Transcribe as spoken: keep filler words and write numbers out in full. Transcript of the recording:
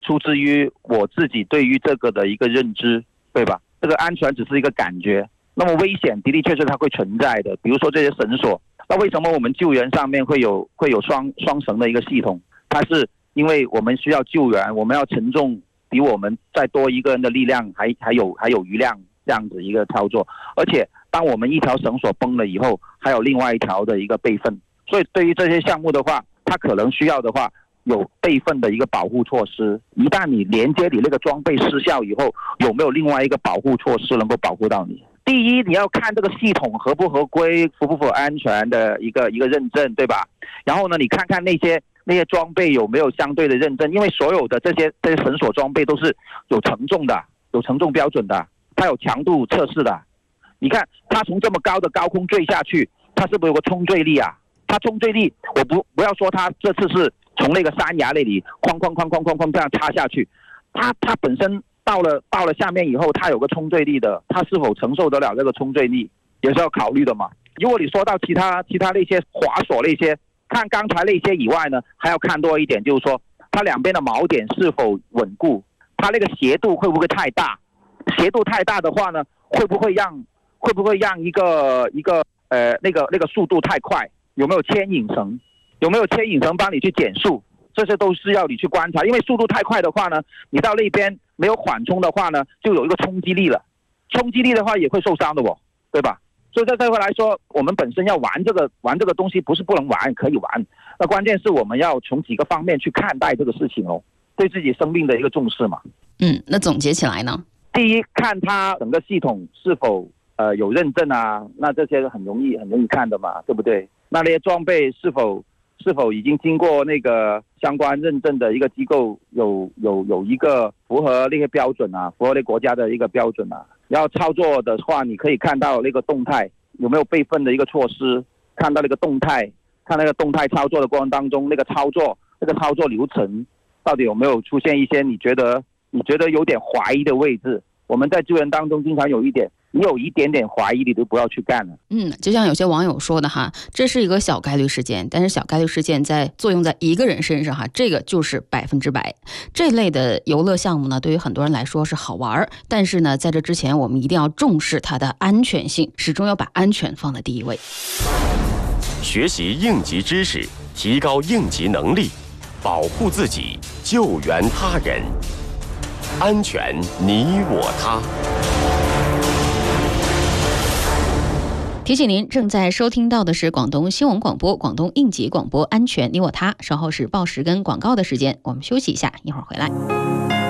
出自于我自己对于这个的一个认知，对吧？这个安全只是一个感觉，那么危险的的确确它会存在的。比如说这些绳索，那为什么我们救援上面会有会有双双绳的一个系统？它是因为我们需要救援，我们要承重比我们再多一个人的力量，还还有还有余量这样子一个操作。而且当我们一条绳索崩了以后，还有另外一条的一个备份。所以对于这些项目的话，它可能需要的话有备份的一个保护措施。一旦你连接你那个装备失效以后，有没有另外一个保护措施能够保护到你？第一，你要看这个系统合不合规，符不符合安全的一个一个认证，对吧？然后呢，你看看那些那些装备有没有相对的认证，因为所有的这些这些绳索装备都是有承重的，有承重标准的，它有强度测试的。你看它从这么高的高空坠下去，它是不是有个冲坠力啊？它冲坠力，我不不要说它这次是从那个山崖那里哐哐哐哐哐哐这样插下去，它它本身到了到了下面以后，它有个冲坠力的，它是否承受得了这个冲坠力，也是要考虑的嘛。如果你说到其他其他那些滑索那些，看刚才那些以外呢，还要看多一点，就是说它两边的锚点是否稳固，它那个斜度会不会太大？斜度太大的话呢，会不会让会不会让一个一个呃那个那个速度太快？有没有牵引绳？有没有牵引绳帮你去减速？这些都是要你去观察，因为速度太快的话呢，你到那边没有缓冲的话呢，就有一个冲击力了。冲击力的话也会受伤的哦，对吧？所以在这块来说，我们本身要玩这个玩这个东西，不是不能玩，可以玩。那关键是我们要从几个方面去看待这个事情哦，对自己生命的一个重视嘛。 嗯，那总结起来呢？ 第一，看它整个系统是否呃有认证啊，那这些很容易很容易看的嘛，对不对？那那些装备是否是否已经经过那个相关认证的一个机构有有有一个符合那些标准啊，符合那国家的一个标准啊。要操作的话，你可以看到那个动态有没有备份的一个措施，看到那个动态，看那个动态操作的过程当中，那个操作那个操作流程到底有没有出现一些你觉得你觉得有点怀疑的位置。我们在救援当中经常有一点，你有一点点怀疑，你都不要去干了。 嗯，就像有些网友说的哈，这是一个小概率事件，但是小概率事件在作用在一个人身上哈，这个就是百分之百。这类的游乐项目呢，对于很多人来说是好玩，但是呢，在这之前我们一定要重视它的安全性，始终要把安全放在第一位。 学习应急知识，提高应急能力，保护自己，救援他人。安全你我他。 提醒您正在收听到的是广东新闻广播广东应急广播安全你我他，稍后是报时跟广告的时间，我们休息一下，一会儿回来。